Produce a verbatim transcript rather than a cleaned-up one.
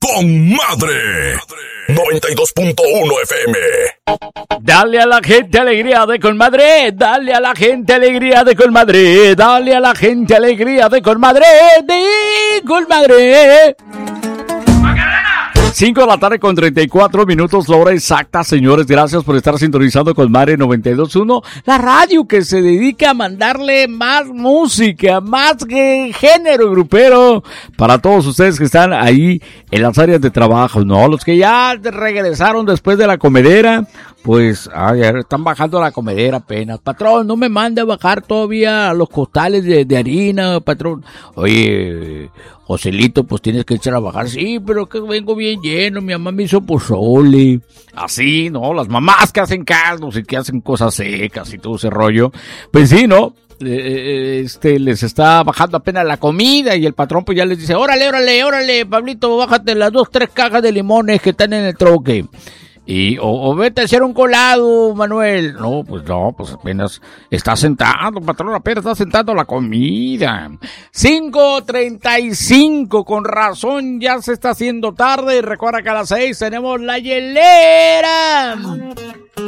con madre. noventa y dos punto uno F M. Dale a la gente alegría de Colmadre, dale a la gente alegría de Colmadre, dale a la gente alegría de Colmadre, de Colmadre. cinco de la tarde con treinta y cuatro minutos, la hora exacta, señores. Gracias por estar sintonizando Colmadre noventa y dos punto uno, la radio que se dedica a mandarle más música, más que género grupero para todos ustedes que están ahí en las áreas de trabajo, ¿no? Los que ya regresaron después de la comedera, pues, ay, están bajando la comedera apenas. Patrón, no me mande a bajar todavía los costales de, de harina, patrón. Oye, Joselito, pues tienes que echar a bajar. Sí, pero que vengo bien lleno, mi mamá me hizo pozole. Así, ¿no? Las mamás que hacen caldos y que hacen cosas secas y todo ese rollo. Pues sí, ¿no? Eh, este, les está bajando apenas la comida y el patrón pues ya les dice, órale, órale, órale, Pablito, bájate las dos, tres cajas de limones que están en el troque. Y, o, o vete a hacer un colado, Manuel. No, pues no, pues apenas está sentado, patrón, apenas está sentando la comida. cinco treinta y cinco, con razón ya se está haciendo tarde. Recuerda que a las seis tenemos la hielera.